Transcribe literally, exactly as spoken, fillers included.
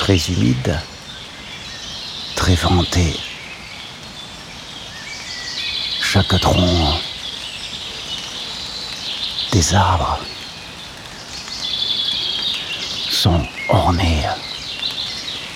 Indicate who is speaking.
Speaker 1: très humide, très venté. Chaque tronc des arbres sont ornés